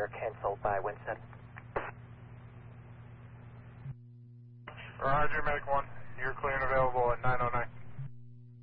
are canceled by Winston. Roger, Medic 1. You're clear and available at 909.